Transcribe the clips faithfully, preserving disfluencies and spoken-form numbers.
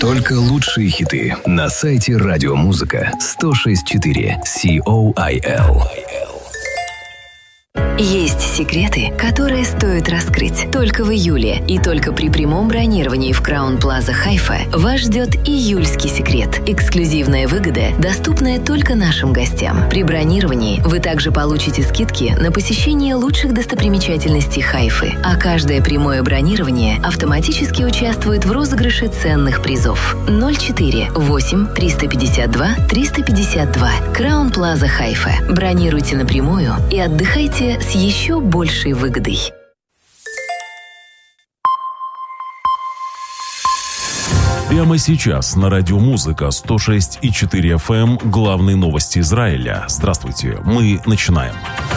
Только лучшие хиты на сайте Радиомузыка сто шесть и четыре Сиол. Есть секреты, которые стоит раскрыть. Только в июле и только при прямом бронировании в Краун Плаза Хайфа вас ждет июльский секрет. Эксклюзивная выгода, доступная только нашим гостям. При бронировании вы также получите скидки на посещение лучших достопримечательностей Хайфы, а каждое прямое бронирование автоматически участвует в розыгрыше ценных призов. ноль четыре восемь триста пятьдесят два триста пятьдесят два. Краун Плаза Хайфа. Бронируйте напрямую и отдыхайте с еще большей выгодой. Прямо сейчас на Радиомузыка сто шесть и четыре эф эм главные новости Израиля. Здравствуйте, мы начинаем.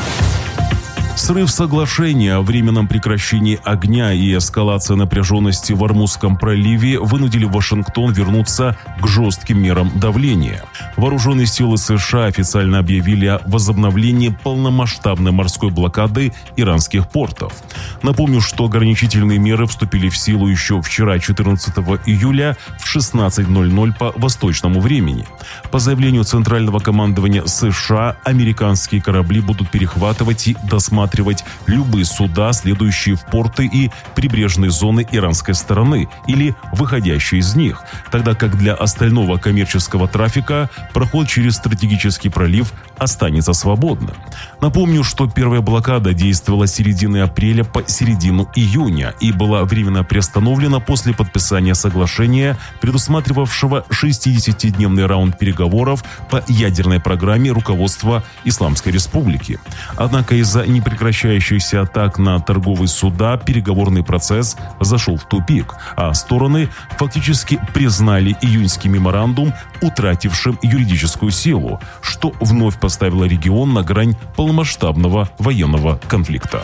Срыв соглашения о временном прекращении огня и эскалация напряженности в Ормузском проливе вынудили Вашингтон вернуться к жестким мерам давления. Вооруженные силы США официально объявили о возобновлении полномасштабной морской блокады иранских портов. Напомню, что ограничительные меры вступили в силу еще вчера, четырнадцатого июля, в шестнадцать ноль ноль по восточному времени. По заявлению Центрального командования США, американские корабли будут перехватывать и досматривать любые суда, следующие в порты и прибрежные зоны иранской стороны или выходящие из них, тогда как для остального коммерческого трафика проход через стратегический пролив останется свободным. Напомню, что первая блокада действовала с середины апреля по середину июня и была временно приостановлена после подписания соглашения, предусматривавшего шестидесятидневный раунд переговоров по ядерной программе руководства Исламской Республики. Однако из-за непрекращающихся атак на торговые суда переговорный процесс зашел в тупик, а стороны фактически признали июньский меморандум утратившим юридическую силу, что вновь поставило регион на грань полномасштабного военного конфликта.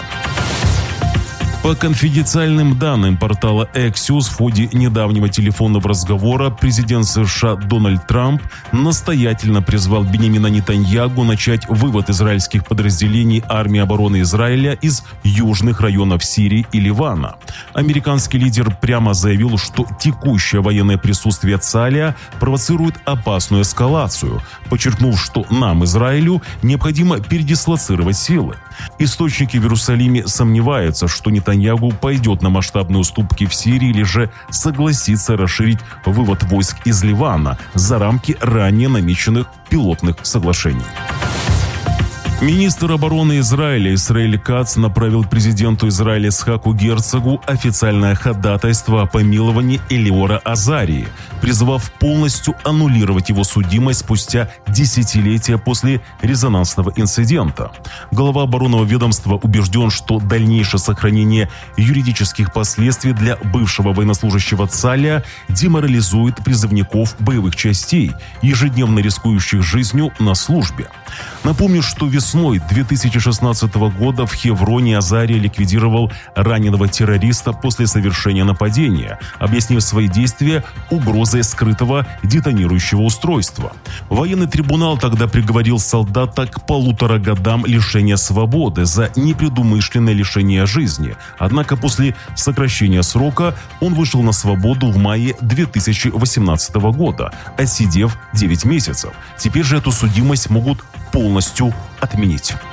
По конфиденциальным данным портала Axios, в ходе недавнего телефонного разговора президент США Дональд Трамп настоятельно призвал Биньямина Нетаньягу начать вывод израильских подразделений армии обороны Израиля из южных районов Сирии и Ливана. Американский лидер прямо заявил, что текущее военное присутствие Цаля провоцирует опасную эскалацию, подчеркнув, что нам, Израилю, необходимо передислоцировать силы. Источники в Иерусалиме сомневаются, что Нетаньягу пойдет на масштабные уступки в Сирии или же согласится расширить вывод войск из Ливана за рамки ранее намеченных пилотных соглашений. Министр обороны Израиля Исраэль Кац направил президенту Израиля Ицхаку Герцогу официальное ходатайство о помиловании Элиора Азарии, призвав полностью аннулировать его судимость спустя десятилетия после резонансного инцидента. Глава оборонного ведомства убежден, что дальнейшее сохранение юридических последствий для бывшего военнослужащего Цаля деморализует призывников боевых частей, ежедневно рискующих жизнью на службе. Напомню, что весной две тысячи шестнадцатого года в Хевроне Азария ликвидировал раненого террориста после совершения нападения, объяснив свои действия угрозой скрытого детонирующего устройства. Военный трибунал тогда приговорил солдата к полутора годам лишения свободы за непредумышленное лишение жизни. Однако после сокращения срока он вышел на свободу в мае две тысячи восемнадцатого года, отсидев девять месяцев. Теперь же эту судимость могут полностью отменить.